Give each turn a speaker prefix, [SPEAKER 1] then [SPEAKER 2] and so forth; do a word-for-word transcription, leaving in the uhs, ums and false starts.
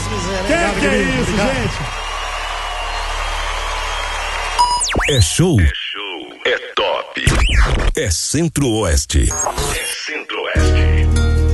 [SPEAKER 1] quiser.
[SPEAKER 2] Que que é isso, gente?
[SPEAKER 3] É show. É show. É top. É Centro-Oeste.